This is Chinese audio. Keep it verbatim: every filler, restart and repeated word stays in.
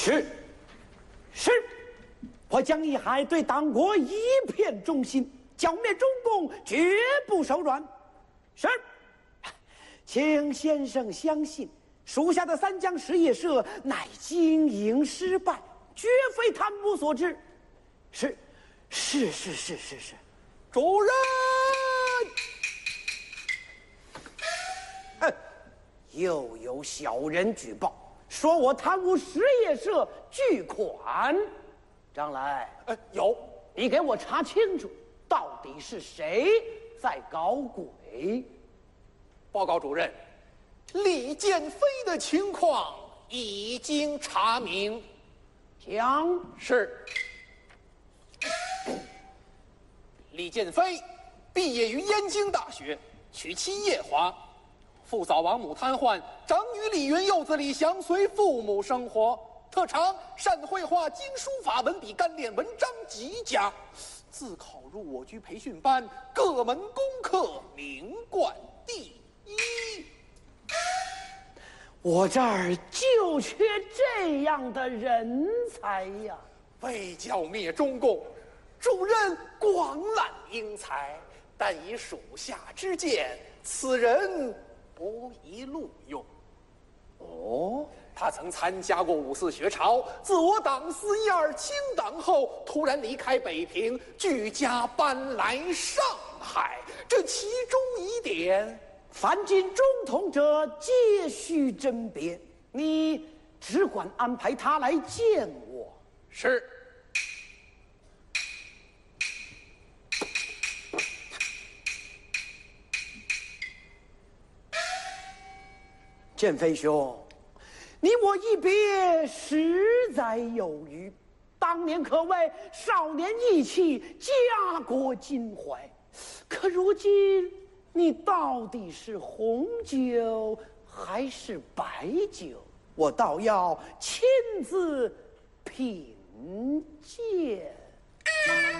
是，是，我江一海对党国一片忠心，剿灭中共绝不手软。是，请先生相信，属下的三江实业社乃经营失败，绝非贪污所致。是，是是是是是， 主任。 哼，又有小人举报，说我贪污实业社巨款。张来， 呃，有， 你给我查清楚，到底是谁在搞鬼？ 报告主任，李建飞的情况已经查明。 讲是。李建飞毕业于燕京大学，娶妻叶华，父早亡母瘫痪，长女李云幼子李祥随父母生活，特长善绘画、精书法、文笔干练，文章极佳。自考入我居培训班，各门功课名冠第一。 我这儿就缺这样的人才呀！ 为剿灭中共，主任广揽英才，但以属下之见，此人不宜录用。 哦， 他曾参加过五四学潮，自我党四一二清党后，突然离开北平，举家搬来上海。这其中疑点， 凡经中统者，皆须甄别。你只管安排他来见我。 是。 建飞兄，你我一别，实在有余。当年可谓少年意气，家国襟怀。可如今，你到底是红酒还是白酒？我倒要亲自品鉴。